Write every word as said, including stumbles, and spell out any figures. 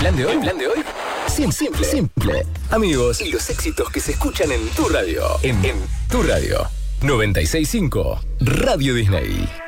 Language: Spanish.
plan de hoy, el plan de hoy, simple, simple, simple. Amigos y los éxitos que se escuchan en tu radio. En, en tu radio. noventa y seis punto cinco Radio Disney.